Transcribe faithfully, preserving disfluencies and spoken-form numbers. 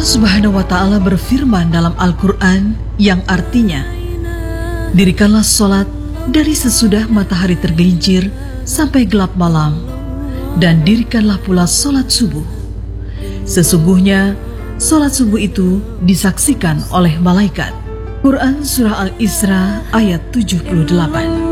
Subhanahu wa ta'ala berfirman dalam Al-Quran yang artinya, dirikanlah sholat dari sesudah matahari tergelincir sampai gelap malam, dan dirikanlah pula sholat subuh. Sesungguhnya sholat subuh itu disaksikan oleh malaikat. Quran Surah Al-Isra ayat tujuh puluh delapan.